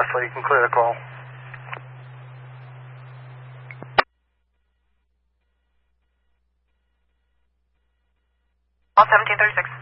Wesley, you can clear the call. All 1736.